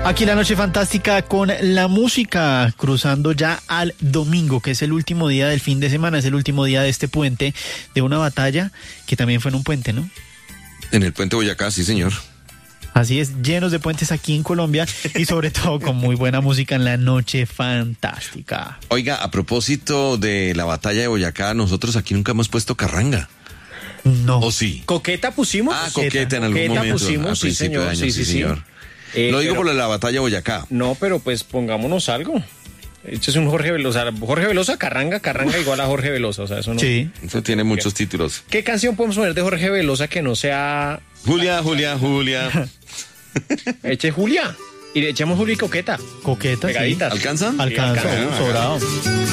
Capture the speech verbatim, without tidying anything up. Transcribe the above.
Aquí la noche fantástica con la música, cruzando ya al domingo, que es el último día del fin de semana, es el último día de este puente, de una batalla que también fue en un puente, ¿no? En el puente Boyacá, sí señor. Así es, llenos de puentes aquí en Colombia y sobre todo con muy buena música en la noche fantástica. Oiga, a propósito de la batalla de Boyacá, nosotros aquí nunca hemos puesto carranga. No. ¿O sí? ¿Coqueta pusimos? Ah, coqueta en algún Coqueta momento. pusimos, a sí, principio señor, de año, sí, sí, sí, señor. Eh, Lo digo pero- por la batalla de Boyacá. No, pero pues pongámonos algo. Esto es un Jorge Velosa. Jorge Velosa, Carranga, Carranga igual a Jorge Velosa. O sea, eso no. Sí. Eso tiene muchos títulos. ¿Qué canción podemos poner de Jorge Velosa que no sea Julia, Julia, Julia. Eche Julia? Y le echamos Julia y Coqueta. Coqueta, sí. Pegaditas. ¿Alcanza? Alcanza, Sí, alcanza. sobrado.